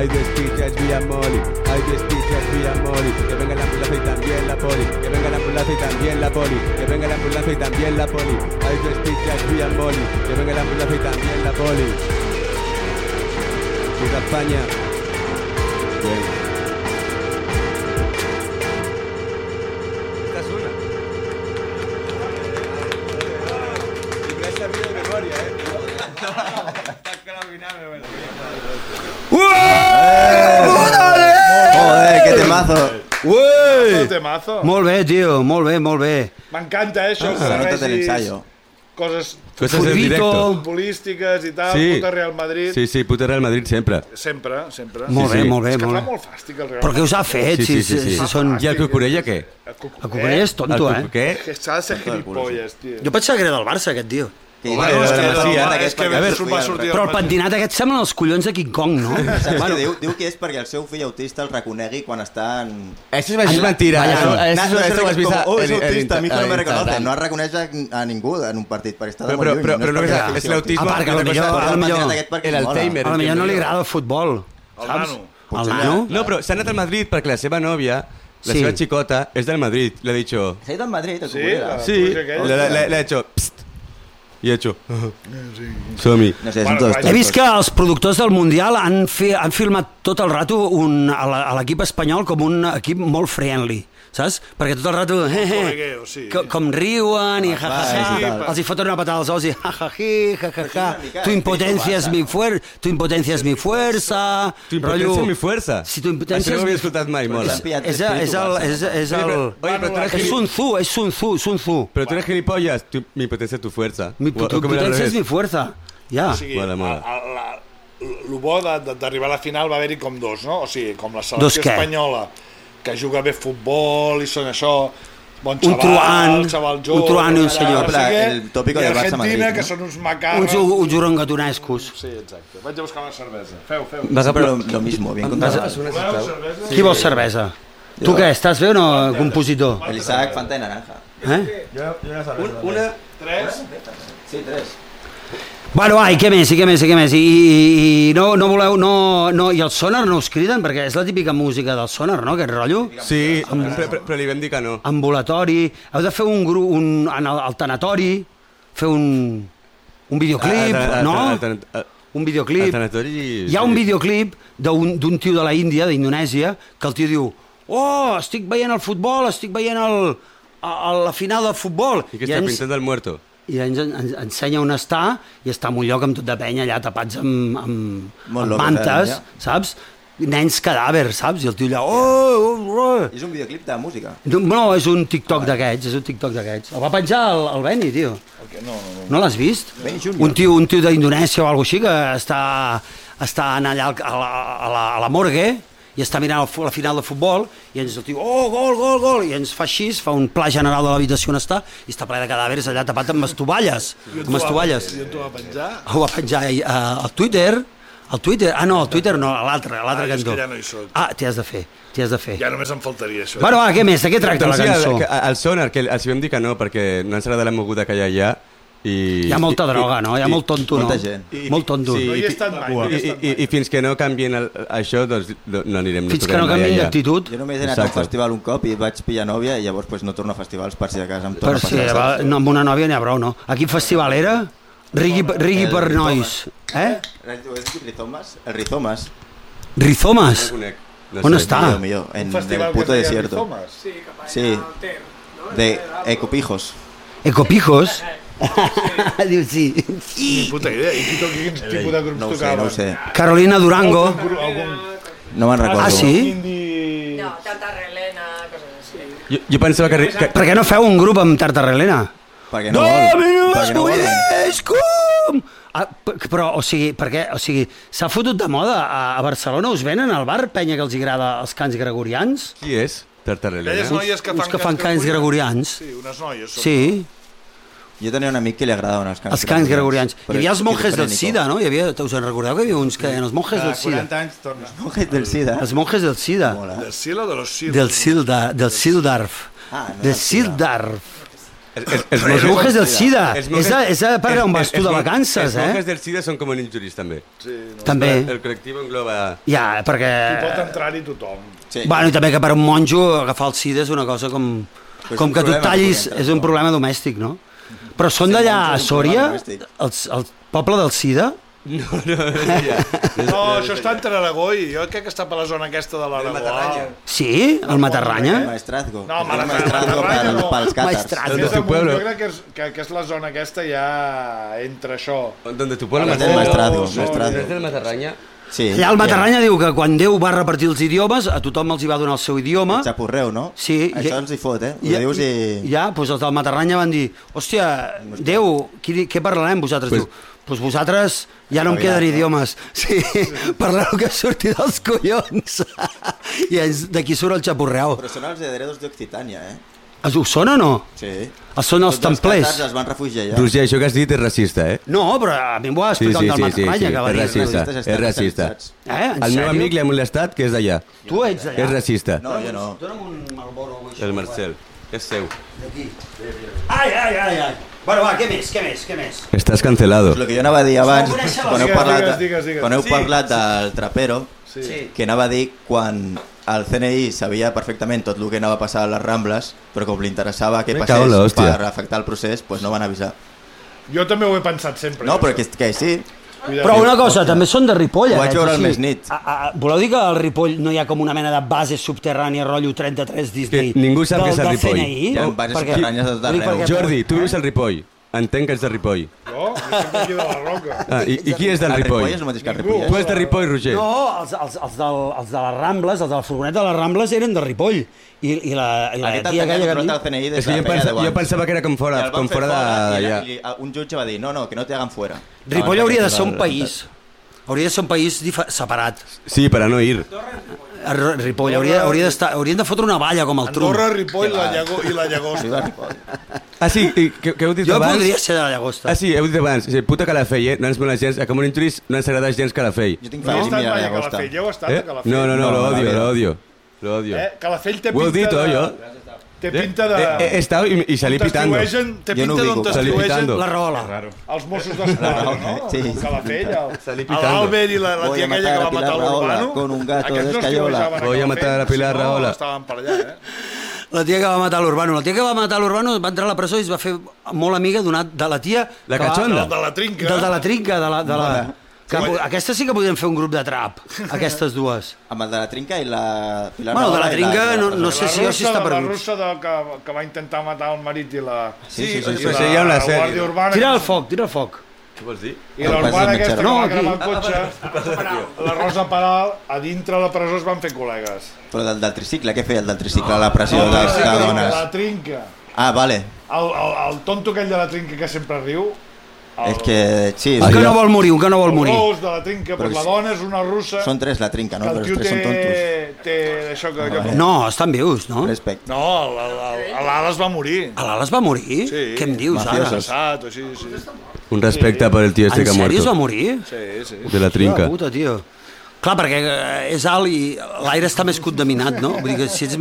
Hay despiches vía Moli, hay despiches vía Moli. Que venga la ambulancia y también la poli. Que venga la ambulancia y también la poli. Que venga la ambulancia y también la poli. Hay despiches vía Moli. Que venga la ambulancia y también la poli. Puta España. Bien. Esta es una. Y me ha servido de memoria, Joder, qué temazo. Un temazo. Molt bé, tio, molt bé, molt bé. M'encanta, això. Se nota el ensayo. Coses Cosas del directo. futbolístiques i tal, Sí. puta Real Madrid. Sí, sí, puta Real Madrid sempre. Sempre. Molt bé, sí. molt bé, És que molt fa bé. molt fàstic el Real Però què Madrid. us ha fet? Sí. Si són... I el Cucurella què? El Cucurella és tonto, El eh? Que s'ha de ser gilipolles, tio. Jo pensava que era del Barça, aquest tio. Bueno, és que és que a veure, va sortir Però el pentinat aquest semblen els collons de King Kong, no? Bueno, diu que és perquè el seu fill autista el reconegui quan està en... Eso es mentira. Eso has visto. Oh, es autista, mi hijo no me reconoce. No reconeix a ningú en un partit, perquè està de molt lluny. Però no és l'autisme. A part que potser L'Alzheimer. potser no li agrada el futbol, El saps? nano. El nano? No, però s'ha anat al Madrid perquè la seva nòvia, la Sí. seva xicota, és del Madrid. Le ha dicho... ¿Se ha ido al Madrid? Sí, Sí, le ha hecho... Psst. I ha hecho... Som-hi. No sé, Bueno, són tots vaja. He vist que els productors del Mundial han filmat tot el rato a l'equip espanyol com un equip molt friendly, saps? Perquè tot el rato Colegueo, sí. com riuen i sí, tal. els hi foten una patada als ous i jajají, jajaja, tu impotencia es mi fuerza, tu impotencia es mi fuerza, Tu impotencia és mi fuerza. Si tu impotencia Això no ho és havia mi- escoltat mai, mola. és Sun Tzu, és Sun Tzu. Pero tú eres gilipollas, mi impotencia es tu fuerza. Tu impotencia es mi fuerza. Ja. O sigui, Mola. el bo d'arribar a la final va haver-hi com dos, no? O sigui, com la Dos selecció què? espanyola, que juga bé futbol i són això, bon Un truant, xaval jove, un truant i un senyor. no sé què, El tópico i del Barça Argentina, Madrid, que no? són uns macarros. Uns orangatunescos. Sí, exacte. Vaig a buscar una cervesa. Feu. Siempre lo mismo, bien contado. Voleu cervesa? Qui vol cervesa? Tu què, estàs bé o no, compositor? El Isaac, Fanta de naranja. Eh? Una... Tres? Sí, 3. Bueno, va, i què més? I no voleu... No, I el Sonar no us criden? Perquè és la típica música del Sonar, no?, aquest rotllo? Sí, però li vam dir que no. Ambulatori. Heu de fer un grup, al tanatori, fer un videoclip, no? Un videoclip. Al tanatori... Hi ha un videoclip d'un tio de la Índia, d'Indonèsia, que el tio diu: oh, estic veient el futbol, estic veient la final del futbol. I que està pintant del muerto. I ens ensenya on està, i està en un lloc amb tot de penya allà tapats amb mantes, saps? Nens cadàvers, saps? I el tio allà... Oh. És un videoclip de música. No, és un TikTok d'aquests, El va penjar el Beni, tio. No l'has vist? Beni Junior. Un tio d'Indonèsia o alguna cosa així que està allà a la morgue i està mirant la final de futbol i ens el tio, oh, gol, i ens fa així, fa un pla general de l'habitació on està i està ple de cadàvers allà tapat amb estovalles. I on t'ho va penjar? Ho va penjar al Twitter. Al Twitter? Ah, no, al Twitter no, a l'altre és cantó. que ja no hi soc. Ah, t'hi has de fer. Ja només em faltaria això. Bueno, va, què més? De què tracta la Doncs cançó? sí, el Sonar, que els vam dir que no, perquè no ens agrada la moguda que hi ha allà. Hi ha molta droga, no? Hi ha molt tonto, no? molta gent. Molt tonto. No hi he estat mai. I fins que no canvien això, doncs no anirem. Fins que no canvien d'actitud. Jo només he anat a un festival un cop i vaig pillar nòvia i llavors pues, no torno a festivals per si de casa em Per torno a si passar. no, amb una nòvia n'hi ha prou, no? A quin festival era? Rigui per nois. Eh? Rizomas? El Rizomas. Rizomas? On està? Millor, en Un festival el puto que es deia desierto. Rizomas. Sí, cap allà Sí. al Ter, no? De Ecopijos. Ecopijos? Diu sí. Ni puta idea. I quin tipus de grups No ho sé, tocaven? no ho sé. Carolina Durango. Algun No me'n recordo. Ah, sí? indie... No, Tanta Relena, coses així. Jo pensava que... Per què no feu un grup amb Tartarrelena? Perquè no vol. Perquè no volen. Escum! Però, o sigui, s'ha fotut de moda. A Barcelona us venen al bar penya que els agrada els cants gregorians? Qui és? Tartarelena? Aquelles noies Uns que fan cants gregorians. Sí, unes noies. són. Sí, Jo tenia un amic que li agradaven els cants els cants gregorians. Hi Però havia és els monjes del esquizofrènico. SIDA, no? Hi havia, us en recordeu que hi havia uns que deien els monjes del SIDA? 40 anys torna. Monjes del SIDA. Els monjes del SIDA. Mola. Del Sila o de los Sila? Del Sildarf. Ah, no Del del SIDA. Sildarf. Els monjes del SIDA. És per on vas tu de vacances, Els monjes del SIDA són com injuris, també. També. El col·lectiu engloba... Ja, perquè... Hi pot entrar-hi tothom. Bueno, i també que per un monjo agafar el SIDA és una cosa com que tu et tallis, és un problema domèstic, no? Però són d'allà a Sòria, el poble del SIDA? No, això està entre Aragó i jo crec que està per la zona aquesta de l'Aragó. Sí? El Matarranya? Maestrazgo. No, Maestrazgo pels càtars. Maestrazgo. Més amunt, jo crec que és la zona aquesta ja entre això. Donde tu pueblo Maestrazgo. ¿Es del Matarranya? Sí. Allà el Matarranya diu que quan Déu va repartir els idiomes, a tothom els hi va donar el seu idioma. Xapurreu, no? Sí. Això ens hi fot, Ho dius i... Ja, doncs els del Matarranya van dir, hòstia, Déu, què parlarem vosaltres? Diu, doncs vosaltres ja no em queden idiomes. Sí, parlareu que surti dels collons. I d'aquí surt el xapurreu. Però són els herederos d'Occitània, Ho són o no? Sí. Són els templers. Tots els càtars es van refugiar allà. Roger, això que has dit és racista, No, però a mi m'ho va explicar el del Matarranya, que va dir. És racista. En El meu sèrio? amic li ha molestat que és d'allà. Tu ets d'allà? És racista. No, jo no. Dóna'm un Marlboro. El Marcel. És seu. Ai. Bueno, va, què més? Estàs cancelado. El que jo anava a dir abans, Digues. quan heu parlat del trapero, Sí. que anava a dir quan el CNI sabia perfectament tot el que anava a passar a les Rambles, però com li interessava que Me cago en la passés hòstia. per afectar el procés, doncs no van avisar. Jo també ho he pensat sempre. No, però que sí. Però una cosa, també són de Ripoll. Ho vaig veure o al sigui, Més Nit. Voleu dir que al Ripoll no hi ha com una mena de base subterrània, rotllo 33 Disney? Que ningú sap què és el del Ripoll. CNI? Hi ha bases subterrànies de tot arreu. Jordi, tu vius al Ripoll. Entenc que ets de Ripoll. Jo sempre aquí de la Roca. I qui és del El Ripoll Ripoll? és el mateix que el Ningú. Ripoll. Tu ets de Ripoll, Roger? No, els de les Rambles, els de la furgoneta de les Rambles eren de Ripoll. I la Aquest tia aquella que... el CNI des És que de feia 10 anys. jo pensava que era com I fora el van fer d'allà. i un jutge va dir, no, que no te hagan fuera. Ripoll hauria de ser un país. Hauria de ser un país separat. Sí, per a no ir. Ripoll haurien de fotre una valla com el Trump. Andorra, Ripoll i la Llagosta. Ah, sí, que heu dit Jo abans... podria ser de la Llagosta. Ah, sí, heu dit abans. Puta Calafell, no ens mola gens. A Common Injuries no ens agrada gens Calafell. Jo tinc No he familia estat a mai a Llagosta. Calafell, ja heu estat a Calafell? No, lo odio. Calafell té Ho heu dit, pinta oi, jo? Té pinta de... He estat i salí pitando. Té Jo no pinta ubico. d'on Salí t'estiuegen pitando. La rola. els Mossos d'Esquadra, no? Sí. Calafell, Salí pitando. l'Albert i la Voy tia a aquella que matar a va matar Pilar Rahola l'Urbano. con un gato Aquests de no escayola. estiuejaven Voy a matar a Pilar si no, Rahola. estaven per allà, La tia que va matar l'Urbano. La tia que va matar l'Urbano va entrar a la presó i es va fer molt amiga de la tia... La que va- cachonda. De la trinca. De la trinca, de la... Aquesta sí que podien fer un grup de trap, aquestes dues. Amb el de la trinca i la... Pilar Bueno, de la Rahola i trinca no La sé si està per La mig. russa que va intentar matar el marit i la... Sí. Però això hi ha una sèrie. Guàrdia Urbana. Tira el foc. Què vols dir? I l'Urbana aquesta que No, va aquí. cremar el cotxe, la Rosa Peral, a dintre de la presó es van fer col·legues. Però del tricicle, què feia el del tricicle? La pressió de dones. La trinca. Ah, vale. El tonto aquell de la trinca que sempre riu. És que... Sí, Un que no vol morir, un que no vol El morir. gos de la trinca, Però però la dona és una russa són tres la trinca, no? que el Però tio els tres són tontos. té això que... vale. No, estan vius, no? Respecte. No, l'Ales va morir. A l'Ales va morir? Sí. Què em dius, ara? Mafiosos. Passat, o així, sí. Un respecte per el tio este En que ha sèrio es va muerto. morir? Sí. De la trinca. Puta, tio. Clar, perquè és alt i l'aire està més contaminat, no? Vull dir que si ets